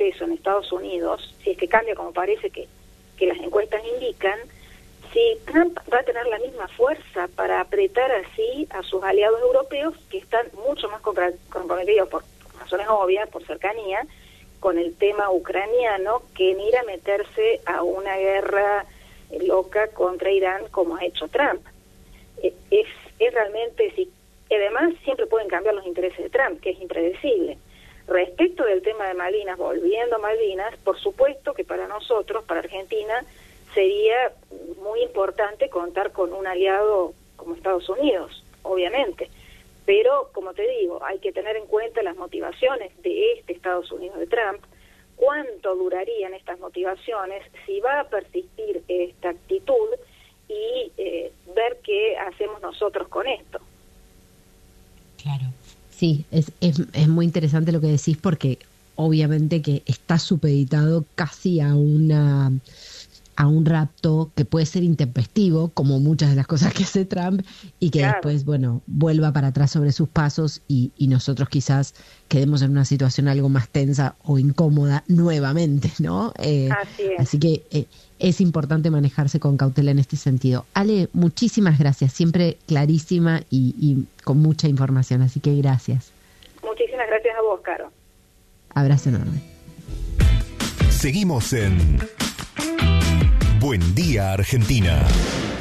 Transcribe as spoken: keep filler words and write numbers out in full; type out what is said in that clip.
Congreso en Estados Unidos, si es que cambia como parece que, que las encuestas indican, si Trump va a tener la misma fuerza para apretar así a sus aliados europeos, que están mucho más comprometidos por razones obvias, por cercanía, con el tema ucraniano, que en ir a meterse a una guerra loca contra Irán como ha hecho Trump. Es, es realmente, sí, además siempre pueden cambiar los intereses de Trump, que es impredecible. Respecto del tema de Malvinas, volviendo a Malvinas, por supuesto que para nosotros, para Argentina, sería muy importante contar con un aliado como Estados Unidos, obviamente. Pero, como te digo, hay que tener en cuenta las motivaciones de este Estados Unidos de Trump, cuánto durarían estas motivaciones, si va a persistir esta actitud y eh, ver qué hacemos nosotros con esto. Claro. Sí, es, es, es muy interesante lo que decís porque obviamente que está supeditado casi a una a un rapto que puede ser intempestivo, como muchas de las cosas que hace Trump, y que claro, después, bueno, vuelva para atrás sobre sus pasos y, y nosotros quizás quedemos en una situación algo más tensa o incómoda nuevamente, ¿no? Eh, así es. Así que eh, es importante manejarse con cautela en este sentido. Ale, muchísimas gracias, siempre clarísima y, y con mucha información, así que gracias. Muchísimas gracias a vos, Caro. Abrazo enorme. Seguimos en Buen Día Argentina.